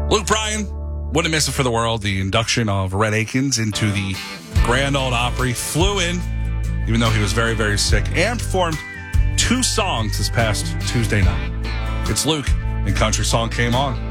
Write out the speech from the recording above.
Luke Bryan, wouldn't miss it for the world. The induction of Rhett Akins into the Grand Ole Opry. Flew in, even though he was very, very sick, and performed 2 songs this past Tuesday night. It's Luke, and Country Song came on.